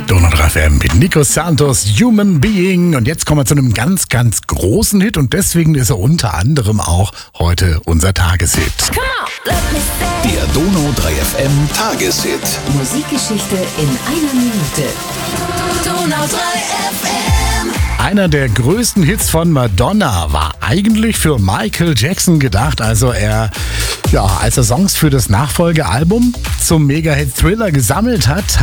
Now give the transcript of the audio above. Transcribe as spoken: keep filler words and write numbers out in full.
Donau drei F M mit Nico Santos, Human Being. Und jetzt kommen wir zu einem ganz, ganz großen Hit. Und deswegen ist er unter anderem auch heute unser Tageshit. Der Donau drei F M Tageshit. Musikgeschichte in einer Minute. Donau drei F M. Einer der größten Hits von Madonna war eigentlich für Michael Jackson gedacht. Also er, ja, als er Songs für das Nachfolgealbum zum Mega-Hit Thriller gesammelt hat,